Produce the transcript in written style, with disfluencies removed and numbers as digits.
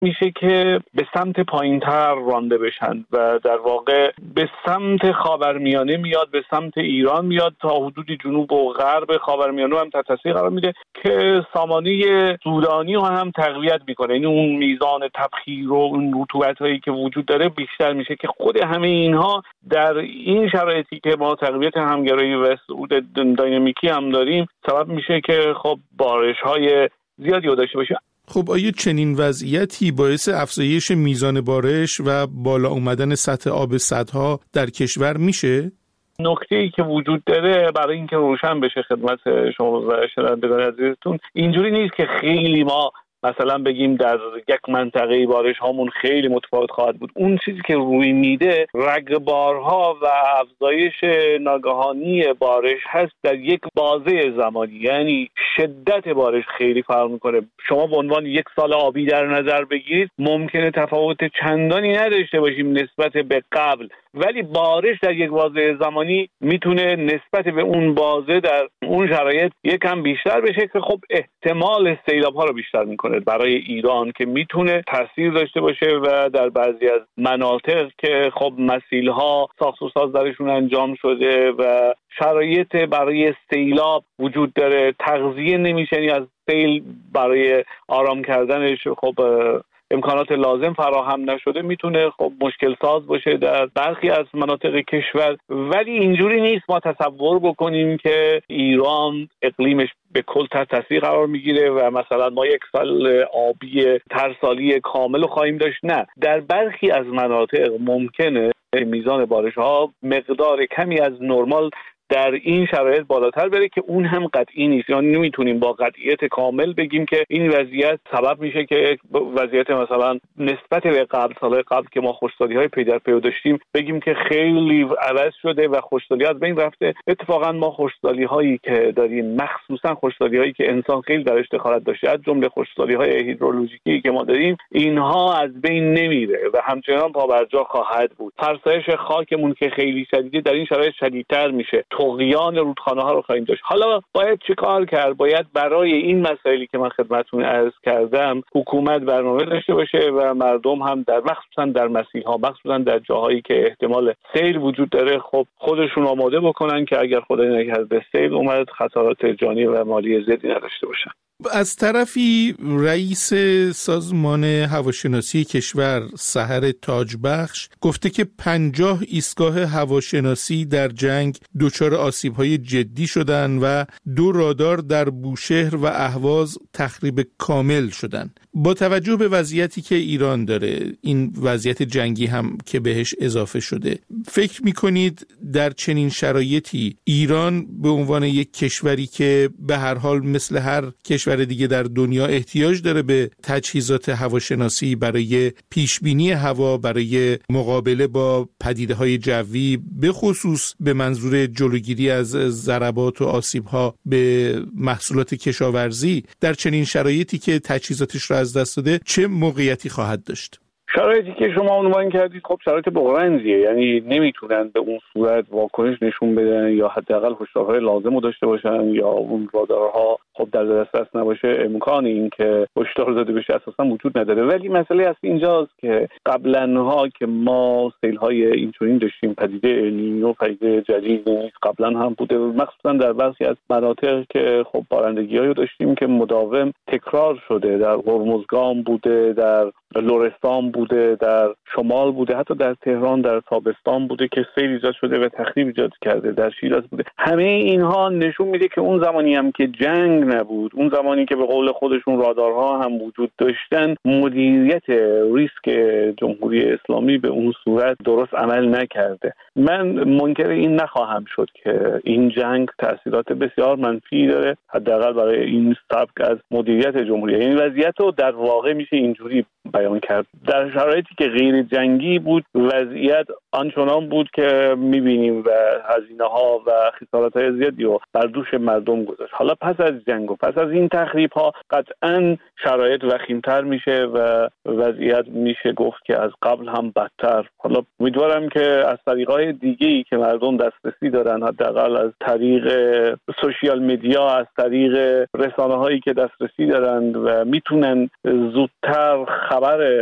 میشه که به سمت پایینتر رانده بشن و در واقع به سمت خاورمیانه میاد، به سمت ایران میاد، تا حدودی جنوب و غرب خاورمیانه هم تحت تاثیر قرار میده که سامانه سودانی رو هم تقویت میکنه. یعنی اون میزان تبخیر و اون رطوبت‌هایی که وجود داره بیشتر میشه که خود همه اینها در این شرایطی که ما تقویت همگرایی و صعود دینامیکی هم داریم سبب میشه که خب بارش‌های زیادی رو داشته باشه. خب آیا چنین وضعیتی باعث افزایش میزان بارش و بالا اومدن سطح آب سدها در کشور میشه؟ نکته‌ای که وجود داره برای اینکه روشن بشه خدمت شما و شنوندگان عزیزتون، اینجوری نیست که خیلی ما مثلا بگیم در یک منطقه بارش هامون خیلی متفاوت خواهد بود. اون چیزی که روی میده رگبارها و افزایش ناگهانی بارش هست در یک بازه زمانی، یعنی شدت بارش خیلی فرق میکنه. شما به عنوان یک سال آبی در نظر بگیرید ممکنه تفاوت چندانی نداشته باشیم نسبت به قبل، ولی بارش در یک بازه زمانی میتونه نسبت به اون بازه در اون شرایط یکم بیشتر بشه که خب احتمال سیلاب ها رو بیشتر میکنه برای ایران که میتونه تاثیر داشته باشه و در بعضی از مناطق که خب مسیل ها ساخت و ساز درشون انجام شده و شرایط برای سیلاب وجود داره، تغذیه نمیشه، یعنی از سیل برای آرام کردنش خب امکانات لازم فراهم نشده، میتونه خب مشکل ساز باشه در برخی از مناطق کشور. ولی اینجوری نیست ما تصور بکنیم که ایران اقلیمش به کل تحت تاثیر قرار میگیره و مثلا ما یک سال آبی ترسالی کامل خواهیم داشت. نه، در برخی از مناطق ممکنه میزان بارش ها مقدار کمی از نرمال در این شرایط بالاتر بره که اون هم قطعی نیست. یعنی نمیتونیم با قطعیت کامل بگیم که این وضعیت سبب میشه که وضعیت مثلا نسبت به قبل سالهای قبل که ما خشکسالی‌های پی در پی داشتیم بگیم که خیلی عوض شده و خشکسالی از بین رفته. اتفاقا ما خشکسالی‌هایی که داریم، مخصوصا خشکسالی‌هایی که انسان خیلی درش دخالت داشته، از جمله خشکسالی‌های هیدرولوژیکی که ما داریم، اینها از بین نمیره و همچنان پابرجا خواهد بود. فرسایش خاکمون که خیلی شدیده در این شرایط شدیدتر میشه. طغیان رودخانه ها رو خواهیم داشت. حالا باید چه کار کرد؟ باید برای این مسائلی که من خدمتتون عرض کردم حکومت برنامه داشته باشه و مردم هم مخصوصا در مسیل ها، مخصوصا در جاهایی که احتمال سیل وجود داره خب خودشون آماده بکنن که اگر خدای نکرده سیل اومد خسارات جانی و مالی زیادی نداشته باشن. از طرفی رئیس سازمان هواشناسی کشور سحر تاجبخش گفته که 50 ایستگاه هواشناسی در جنگ دچار آسیب‌های جدی شدند و 2 رادار در بوشهر و اهواز تخریب کامل شدند. با توجه به وضعیتی که ایران داره، این وضعیت جنگی هم که بهش اضافه شده، فکر می‌کنید در چنین شرایطی ایران به عنوان یک کشوری که به هر حال مثل هر کشور دیگه در دنیا احتیاج داره به تجهیزات هواشناسی برای پیشبینی هوا، برای مقابله با پدیده‌های جوی، به خصوص به منظور جلوگیری از ضربات و آسیب‌ها به محصولات کشاورزی، در چنین شرایطی که تجهیزاتش را از دست داده چه موقعیتی خواهد داشت؟ شرایطی که شما عنوان کردید خب شرایط بغرنجیه، یعنی نمیتونن به اون صورت واکنش نشون بدن یا حداقل هشدارهای لازم رو داشته باشن یا اون رادارها خب در دسترس نباشه. امکان این که هشدار داده بشه اساسا وجود نداره. ولی مسئله اصلی اینجاست که قبلنها که ما سیل‌های اینچنین داشتیم، پدیده النینیو پدیده جدید نیست، قبلا هم بوده، مخصوصا در بعضی از مناطق که خب بارندگی‌هایی رو داشتیم که مداوم تکرار شده، در هرمزگان بوده، در لرستان بوده، در شمال بوده، حتی در تهران در تابستان بوده که سیل ایجاد شده و تخریب ایجاد کرده، در شیراز بوده. همه اینها نشون میده که اون زمانی هم که جنگ نبود، اون زمانی که به قول خودشون رادارها هم وجود داشتن، مدیریت ریسک جمهوری اسلامی به اون صورت درست عمل نکرده. من منکر این نخواهم شد که این جنگ تأثیرات بسیار منفی داره، حداقل برای این سبک از مدیریت جمهوری. یعنی وضعیت رو در واقع میشه اینجوری بیان کرد: در شرایطی که غیر جنگی بود وضعیت آنچنان بود که میبینیم و هزینه ها و خسارات های زیادی رو بر دوش مردم گذاشت. حالا پس از جنگ و پس از این تخریب ها قطعا شرایط وخیمتر میشه و وضعیت میشه گفت که از قبل هم بدتر. حالا امیدوارم که از طریقهای دیگه‌ای که مردم دسترسی دارن، حداقل از طریق سوشیال مدیا، از طریق رسانه‌هایی که دسترسی دارن و میتونن زودتر خبر